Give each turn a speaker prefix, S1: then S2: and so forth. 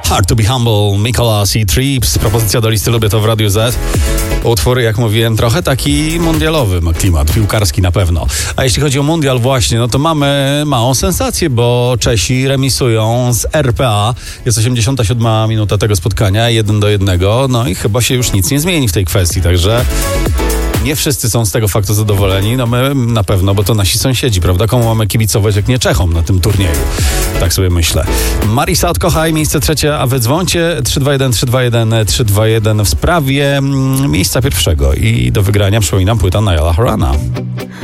S1: Hard to be humble, Mikolas i Trips. Propozycja do listy Lubię to w Radiu Z. Utwór, jak mówiłem, trochę taki mundialowy ma klimat, piłkarski na pewno. A jeśli chodzi o mundial właśnie, no to mamy małą sensację, bo Czesi remisują z RPA. Jest 87 minuta tego spotkania, 1-1. No i chyba się już nic nie zmieni w tej kwestii, także nie wszyscy są z tego faktu zadowoleni. No my na pewno, bo to nasi sąsiedzi, prawda? Komu mamy kibicować, jak nie Czechom na tym turnieju? Tak sobie myślę. Marisa od Kochaj, miejsce trzecie, a wy dzwoncie 321 w sprawie miejsca pierwszego. I do wygrania, przypominam, płyta Nialla Horana.